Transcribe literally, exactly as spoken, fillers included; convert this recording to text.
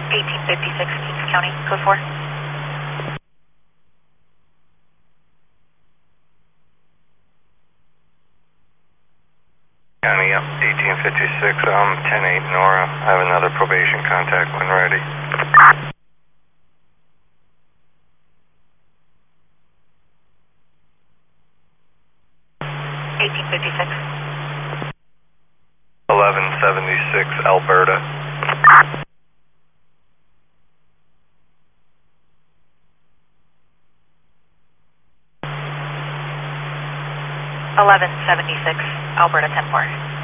eighteen fifty-six, Kings County, code four. County, yep, eighteen fifty-six, um, ten eight Nora. I have another probation contact when ready. eighteen fifty-six. eleven seventy-six, Alberta. eleven seventy-six, Alberta ten four.